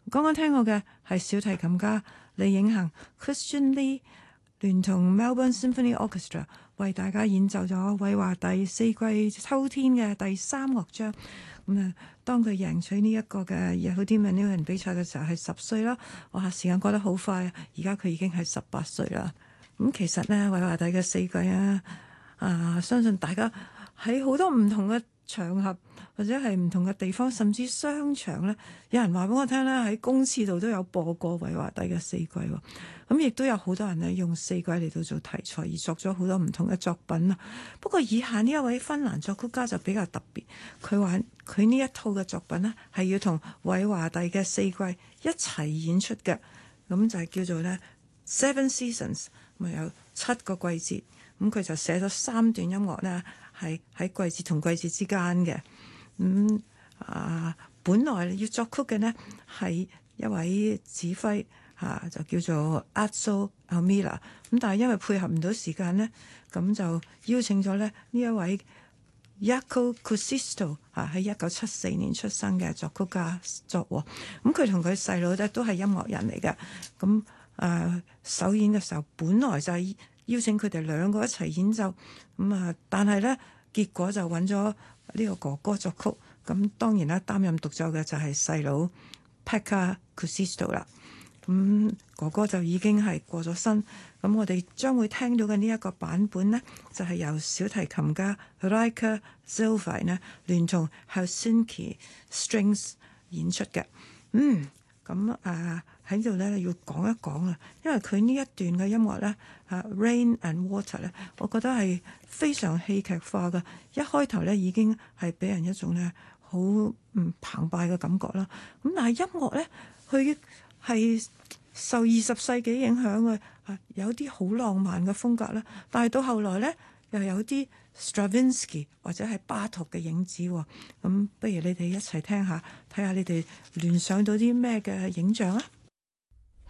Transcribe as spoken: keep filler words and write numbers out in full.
剛剛聽過嘅係小提琴家李影恒 Christian Lee 聯同 Melbourne Symphony Orchestra 為大家演奏咗韋華第四季秋天嘅第三樂章。咁啊，當佢贏取呢一個嘅 Yehudi Menuhin 比賽嘅時候係十歲啦。哇，時間過得好快，而家佢已經係十八歲啦。咁其實呢，韋華第嘅四季啊，啊，相信大家喺好多唔同嘅場合或者係唔同嘅地方，甚至商場咧，有人話俾我聽咧，喺公廁度都有播過韋華第嘅四季喎。咁亦都有好多人咧用四季嚟到做題材而作咗好多唔同嘅作品啦。不過以下呢一位芬蘭作曲家就比較特別，佢話佢呢一套嘅作品呢係要同韋華第嘅四季一齊演出嘅，咁就係叫做咧 Seven Seasons， 咪有七個季節。咁佢就寫咗三段音樂呢，係喺季節同季節之間嘅。咁、嗯、啊，本來要作曲嘅呢係一位指揮嚇、啊，就叫做 Azo Almila。咁但係因為配合唔到時間呢，咁就邀請咗咧呢一位 Jaakko Kuusisto 嚇，喺一九七四年出生嘅作曲家作喎。咁佢同佢細佬咧都係音樂人嚟嘅。咁啊，首演嘅時候，本來就係邀請佢哋兩個一齊演奏，咁啊，但係咧結果就揾咗呢個哥哥作曲，咁當然啦，擔任獨奏嘅就係細佬 Pekka Kuusisto 啦。咁哥哥就已經係過咗身，咁我哋將會聽到嘅呢一個版本呢，就係由小提琴家 Riikka Silvai 呢聯同 Helsinki Strings 演出嘅。嗯，咁啊喺度咧要講一講啊，因為佢呢一段嘅音樂咧啊 Rain and Water 咧，我覺得係非常戲劇化嘅。一開頭咧已經係俾人一種咧好唔澎湃嘅感覺啦。咁但係音樂咧，佢係受二十世紀影響嘅，啊有啲好浪漫嘅風格啦。但係到後來咧，又有啲 Stravinsky 或者係巴托嘅影子。咁不如你哋一齊聽下，睇下你哋聯想到啲咩嘅影像啊！